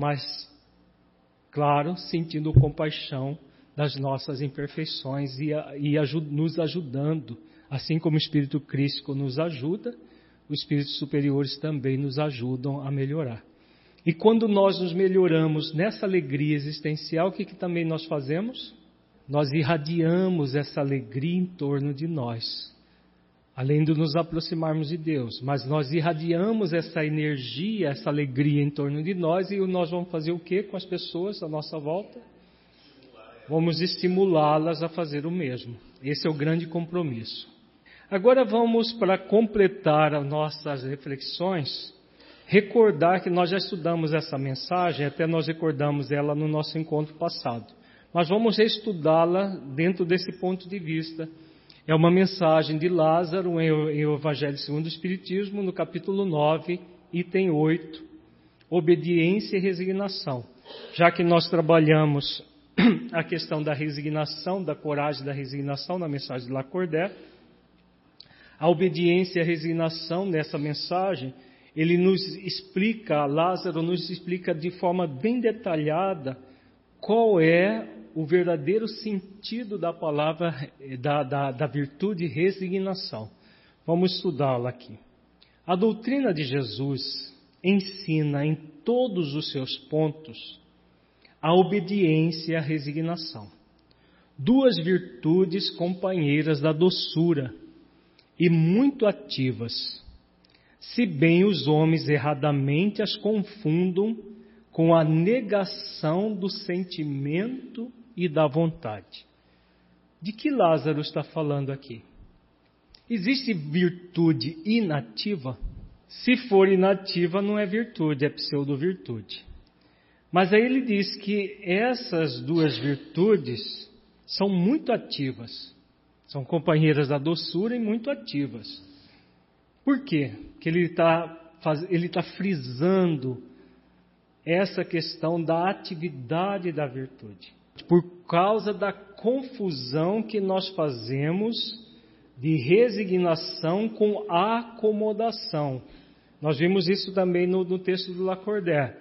mas, claro, sentindo compaixão das nossas imperfeições e nos ajudando, assim como o Espírito Crístico nos ajuda, os Espíritos superiores também nos ajudam a melhorar. E quando nós nos melhoramos nessa alegria existencial, o que também nós fazemos? Nós irradiamos essa alegria em torno de nós, além de nos aproximarmos de Deus, mas nós irradiamos essa energia, essa alegria em torno de nós, e nós vamos fazer o que com as pessoas à nossa volta? Vamos estimulá-las a fazer o mesmo. Esse é o grande compromisso. Agora vamos, para completar as nossas reflexões, recordar que nós já estudamos essa mensagem, até nós recordamos ela no nosso encontro passado. Mas vamos reestudá-la dentro desse ponto de vista. É uma mensagem de Lázaro em o Evangelho segundo o Espiritismo, no capítulo 9, item 8, obediência e resignação. Já que nós trabalhamos a questão da resignação, da coragem da resignação na mensagem de Lacordaire, a obediência e a resignação nessa mensagem, ele nos explica, Lázaro nos explica de forma bem detalhada qual é o verdadeiro sentido da palavra, da virtude resignação. Vamos estudá-la aqui. A doutrina de Jesus ensina em todos os seus pontos a obediência e a resignação. Duas virtudes companheiras da doçura e muito ativas, se bem os homens erradamente as confundam com a negação do sentimento e da vontade. De que Lázaro está falando aqui? Existe virtude inativa? Se for inativa, não é virtude, é pseudo-virtude. Mas aí ele diz que essas duas virtudes são muito ativas. São companheiras da doçura e muito ativas. Por quê? Porque ele está frisando essa questão da atividade da virtude. Por causa da confusão que nós fazemos de resignação com acomodação. Nós vimos isso também no texto do Lacordaire.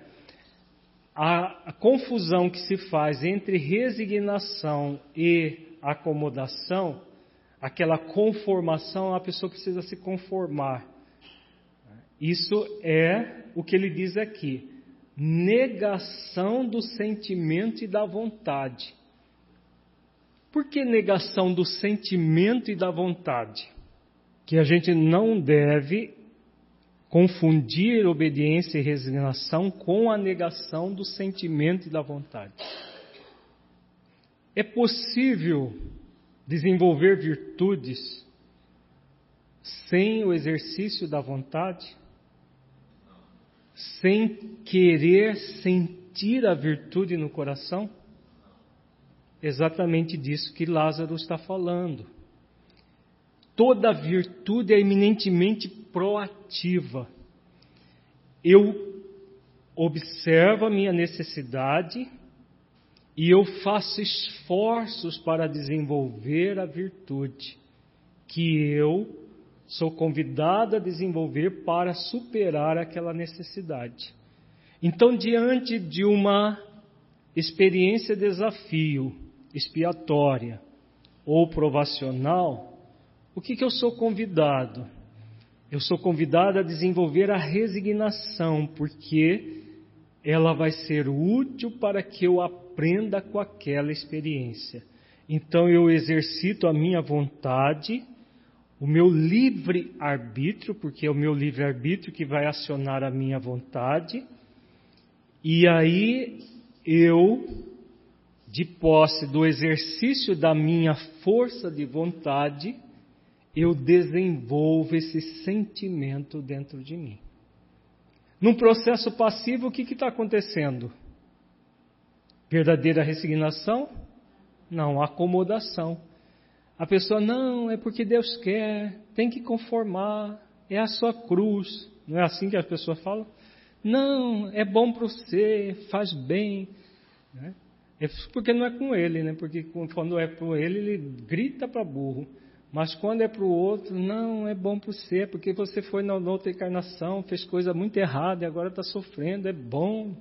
A confusão que se faz entre resignação e acomodação, aquela conformação, a pessoa precisa se conformar. Isso é o que ele diz aqui. Negação do sentimento e da vontade. Por que negação do sentimento e da vontade? Que a gente não deve confundir obediência e resignação com a negação do sentimento e da vontade. É possível desenvolver virtudes sem o exercício da vontade? Sem querer sentir a virtude no coração? Exatamente disso que Lázaro está falando. Toda virtude é eminentemente proativa. Eu observo a minha necessidade e eu faço esforços para desenvolver a virtude que eu sou convidado a desenvolver para superar aquela necessidade. Então, diante de uma experiência desafio, expiatória ou provacional, o que eu sou convidado? Eu sou convidado a desenvolver a resignação, porque ela vai ser útil para que eu aprenda com aquela experiência. Então eu exercito a minha vontade, o meu livre-arbítrio, porque é o meu livre-arbítrio que vai acionar a minha vontade, e aí eu, de posse do exercício da minha força de vontade, eu desenvolvo esse sentimento dentro de mim. Num processo passivo, o que está acontecendo? Verdadeira resignação? Não, acomodação. A pessoa, não, é porque Deus quer, tem que conformar, é a sua cruz. Não é assim que a pessoa fala? Não, é bom para você, faz bem. É porque não é com ele, né? Porque quando é com ele, ele grita para burro. Mas quando é para o outro, não, é bom para você, porque você foi na outra encarnação, fez coisa muito errada e agora está sofrendo, é bom.